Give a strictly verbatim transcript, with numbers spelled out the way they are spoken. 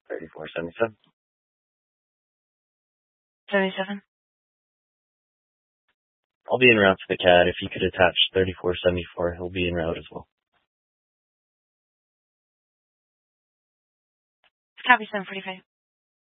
thirty-four seventy-seven. seventy-seven. I'll be en route to the C A D. If you could attach thirty-four seventy-four, he'll be en route as well. Copy seven forty-five.